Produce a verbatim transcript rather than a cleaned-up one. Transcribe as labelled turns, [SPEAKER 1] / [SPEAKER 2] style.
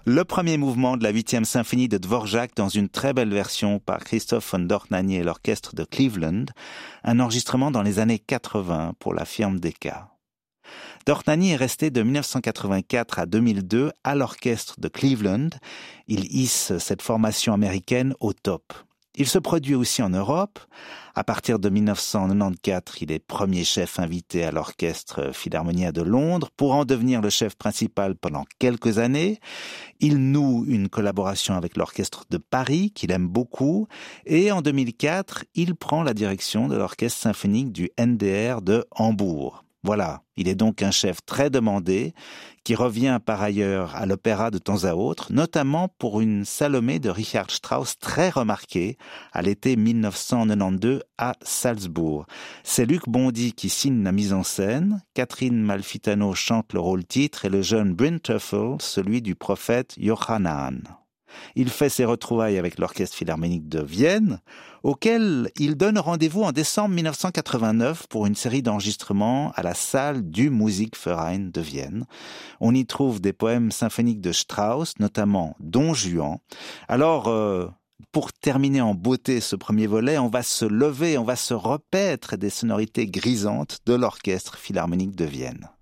[SPEAKER 1] Le premier mouvement de la huitième symphonie de Dvorak dans une très belle version par Christoph von Dohnanyi et l'orchestre de Cleveland, un enregistrement dans les années quatre-vingts pour la firme Decca. Dohnanyi est resté de dix-neuf cent quatre-vingt-quatre à deux mille deux à l'orchestre de Cleveland. Il hisse cette formation américaine au top. Il se produit aussi en Europe. À partir de dix-neuf cent quatre-vingt-quatorze, il est premier chef invité à l'Orchestre Philharmonia de Londres pour en devenir le chef principal pendant quelques années. Il noue une collaboration avec l'Orchestre de Paris, qu'il aime beaucoup. Et en deux mille quatre, il prend la direction de l'Orchestre symphonique du N D R de Hambourg. Voilà, il est donc un chef très demandé, qui revient par ailleurs à l'opéra de temps à autre, notamment pour une Salomé de Richard Strauss très remarquée à l'été dix-neuf cent quatre-vingt-douze à Salzbourg. C'est Luc Bondy qui signe la mise en scène, Catherine Malfitano chante le rôle titre et le jeune Bryn Terfel, celui du prophète Yohanan. Il fait ses retrouvailles avec l'Orchestre Philharmonique de Vienne, auquel il donne rendez-vous en décembre dix-neuf cent quatre-vingt-neuf pour une série d'enregistrements à la salle du Musikverein de Vienne. On y trouve des poèmes symphoniques de Strauss, notamment Don Juan. Alors, euh, pour terminer en beauté ce premier volet, on va se lever, on va se repaître des sonorités grisantes de l'Orchestre Philharmonique de Vienne.